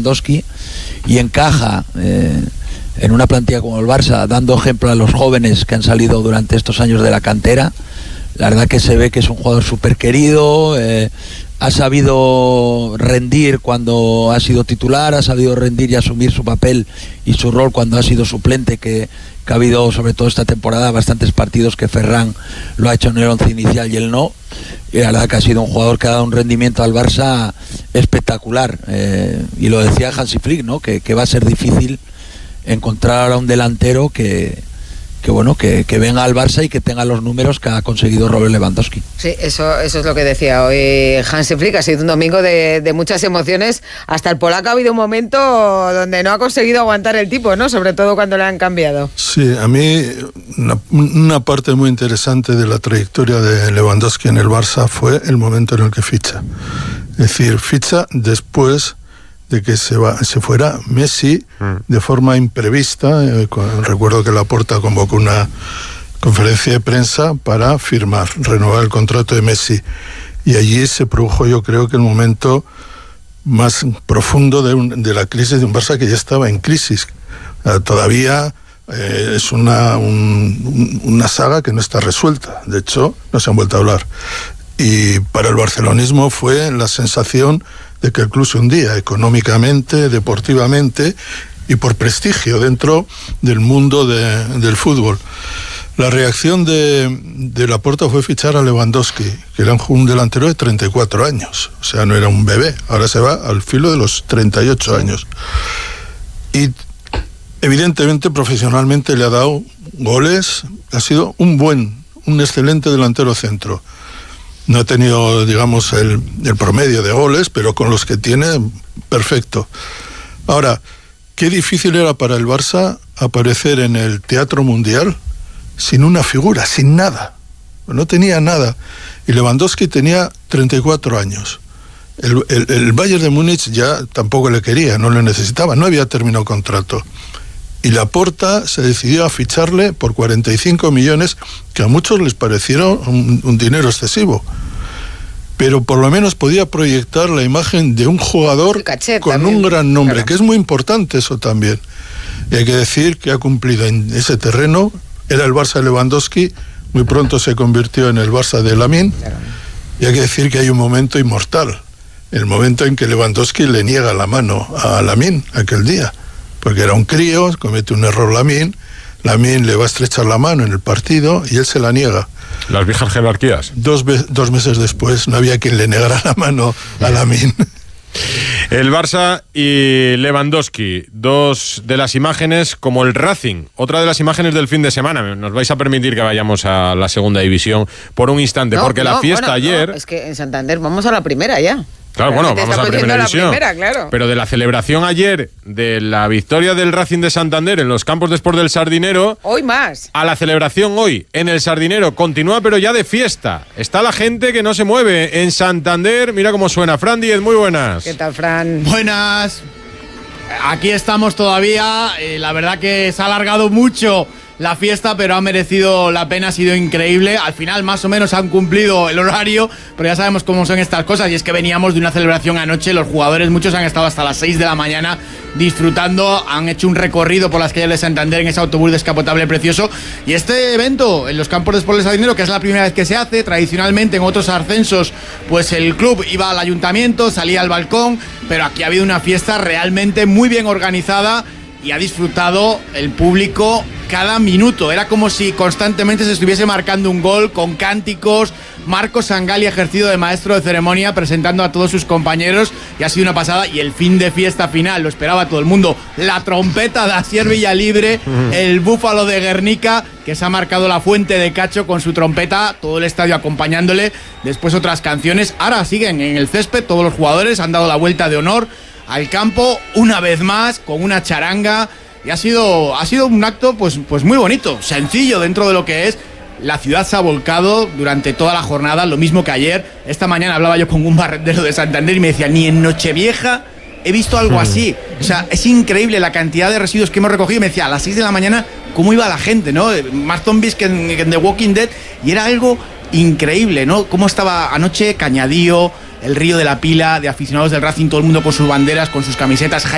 Lewandowski, y encaja en una plantilla como el Barça, dando ejemplo a los jóvenes que han salido durante estos años de la cantera. La verdad que se ve que es un jugador súper querido, ha sabido rendir cuando ha sido titular, ha sabido rendir y asumir su papel y su rol cuando ha sido suplente, que ha habido, sobre todo esta temporada, bastantes partidos que Ferran lo ha hecho en el once inicial y él no. Y la verdad que ha sido un jugador que ha dado un rendimiento al Barça espectacular. Y lo decía Hansi Flick, ¿no? Que va a ser difícil encontrar ahora un delantero que venga al Barça y que tenga los números que ha conseguido Robert Lewandowski. Sí, eso es lo que decía hoy Hansi Flick. Ha sido un domingo de muchas emociones. Hasta el polaco ha habido un momento donde no ha conseguido aguantar el tipo, ¿no? Sobre todo cuando le han cambiado. Sí, a mí una parte muy interesante de la trayectoria de Lewandowski en el Barça fue el momento en el que ficha. Es decir, ficha después de que se fuera Messi de forma imprevista. Recuerdo que Laporta convocó una conferencia de prensa para renovar el contrato de Messi, y allí se produjo, yo creo que el momento más profundo de la crisis de un Barça que ya estaba en crisis. Todavía es una saga que no está resuelta, de hecho no se han vuelto a hablar, y para el barcelonismo fue la sensación de que el club se hundía económicamente, deportivamente y por prestigio dentro del mundo del fútbol. La reacción de Laporta fue fichar a Lewandowski, que era un delantero de 34 años, o sea, no era un bebé, ahora se va al filo de los 38 años. Y evidentemente, profesionalmente le ha dado goles, ha sido un excelente delantero centro. No ha tenido, digamos, el promedio de goles, pero con los que tiene, perfecto. Ahora, qué difícil era para el Barça aparecer en el teatro mundial sin una figura, sin nada. No tenía nada. Y Lewandowski tenía 34 años. El Bayern de Múnich ya tampoco le quería, no le necesitaba, no había terminado contrato. Y Laporta se decidió a ficharle por 45 millones, que a muchos les parecieron un dinero excesivo. Pero por lo menos podía proyectar la imagen de un jugador con también un gran nombre, claro, que es muy importante eso también. Y hay que decir que ha cumplido en ese terreno. Era el Barça de Lewandowski, muy pronto se convirtió en el Barça de Lamine, claro. Y hay que decir que hay un momento inmortal, el momento en que Lewandowski le niega la mano a Lamine aquel día, porque era un crío, comete un error Lamine le va a estrechar la mano en el partido y él se la niega. Las viejas jerarquías. 2 meses después no había quien le negara la mano a Lamine. El Barça y Lewandowski, dos de las imágenes, como el Racing, otra de las imágenes del fin de semana. Nos vais a permitir que vayamos a la segunda división por un instante, porque la fiesta ayer... es que en Santander vamos a la primera ya. Claro, bueno, vamos a la primera división. Claro. Pero de la celebración ayer de la victoria del Racing de Santander en los campos de Sport del Sardinero... Hoy más. A la celebración hoy en el Sardinero continúa, pero ya de fiesta. Está la gente que no se mueve en Santander. Mira cómo suena. Fran Díez, muy buenas. ¿Qué tal, Fran? Buenas. Aquí estamos todavía. La verdad que se ha alargado mucho la fiesta, pero ha merecido la pena, ha sido increíble. Al final más o menos han cumplido el horario, pero ya sabemos cómo son estas cosas, y es que veníamos de una celebración anoche. Los jugadores, muchos han estado hasta las 6 de la mañana disfrutando, han hecho un recorrido por las calles de Santander en ese autobús descapotable precioso, y este evento en los campos de Sport del Sardinero, que es la primera vez que se hace. Tradicionalmente en otros ascensos pues el club iba al ayuntamiento, salía al balcón, pero aquí ha habido una fiesta realmente muy bien organizada y ha disfrutado el público cada minuto. Era como si constantemente se estuviese marcando un gol, con cánticos. Marcos Sangali ha ejercido de maestro de ceremonia presentando a todos sus compañeros, y ha sido una pasada. Y el fin de fiesta final lo esperaba todo el mundo. La trompeta de Asier Villalibre, el búfalo de Guernica, que se ha marcado la fuente de Cacho con su trompeta, todo el estadio acompañándole. Después otras canciones. Ahora siguen en el césped, todos los jugadores han dado la vuelta de honor al campo una vez más con una charanga, y ha sido un acto pues muy bonito, sencillo dentro de lo que es. La ciudad se ha volcado durante toda la jornada, lo mismo que ayer. Esta mañana hablaba yo con un barrendero de Santander y me decía, ni en Nochevieja he visto algo así. O sea, es increíble la cantidad de residuos que hemos recogido. Y me decía, a las 6 de la mañana, cómo iba la gente, ¿no? Más zombies que en The Walking Dead, y era algo increíble, ¿no? Cómo estaba anoche Cañadío, el Río de la Pila, de aficionados del Racing, todo el mundo con sus banderas, con sus camisetas.